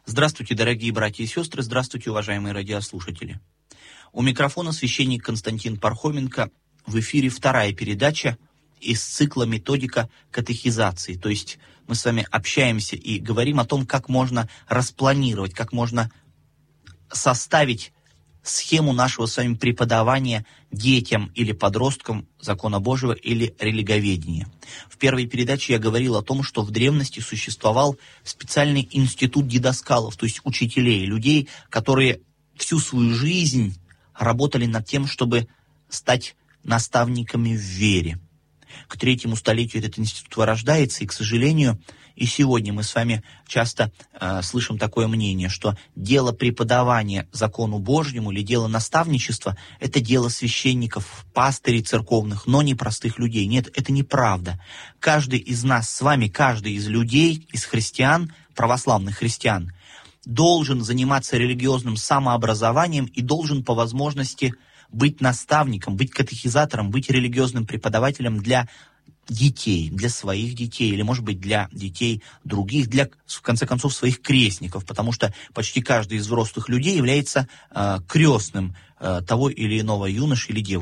Здравствуйте, дорогие братья и сестры, здравствуйте, уважаемые радиослушатели. У микрофона священник Константин Пархоменко. В эфире вторая передача из цикла «Методика катехизации». То есть мы с вами общаемся и говорим о том, как можно распланировать, как можно составить схему нашего с вами преподавания детям или подросткам закона Божьего или религоведения. В первой передаче я говорил о том, что в древности существовал специальный институт дидασκалов, то есть учителей, людей, которые всю свою жизнь работали над тем, чтобы стать наставниками в вере. К 3-му столетию этот институт вырождается, и, к сожалению, и сегодня мы с вами часто слышим такое мнение, что дело преподавания закону Божьему или дело наставничества – это дело священников, пастырей церковных, но не простых людей. Нет, это неправда. Каждый из нас с вами, каждый из людей, из христиан, православных христиан, должен заниматься религиозным самообразованием и должен по возможности быть наставником, быть катехизатором, быть религиозным преподавателем для детей, для своих детей, или, может быть, для детей других, для, в конце концов, своих крестников, потому что почти каждый из взрослых людей является крестным того или иного юноши или девушки.